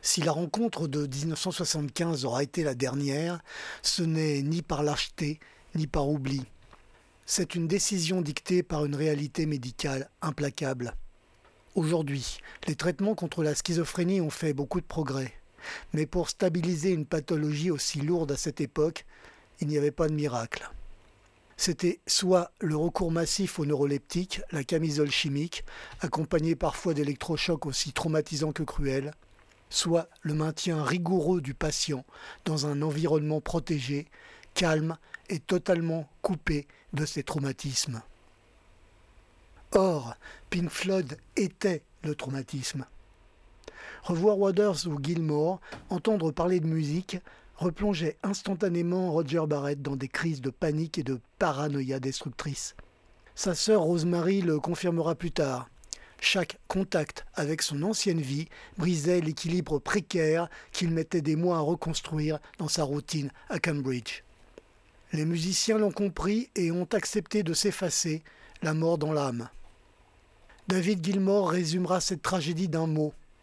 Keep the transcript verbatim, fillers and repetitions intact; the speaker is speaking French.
Si la rencontre de dix-neuf cent soixante-quinze aura été la dernière, ce n'est ni par lâcheté, ni par oubli. C'est une décision dictée par une réalité médicale implacable. Aujourd'hui, les traitements contre la schizophrénie ont fait beaucoup de progrès. Mais pour stabiliser une pathologie aussi lourde à cette époque, il n'y avait pas de miracle. C'était soit le recours massif aux neuroleptiques, la camisole chimique, accompagné parfois d'électrochocs aussi traumatisants que cruels, soit le maintien rigoureux du patient dans un environnement protégé, calme et totalement coupé de ses traumatismes. Or, Pink Floyd était le traumatisme. Revoir Waters ou Gilmour, entendre parler de musique, replongeait instantanément Roger Barrett dans des crises de panique et de paranoïa destructrice. Sa sœur Rosemary le confirmera plus tard. Chaque contact avec son ancienne vie brisait l'équilibre précaire qu'il mettait des mois à reconstruire dans sa routine à Cambridge. Les musiciens l'ont compris et ont accepté de s'effacer, la mort dans l'âme. David Gilmour résumera cette tragédie d'un mot,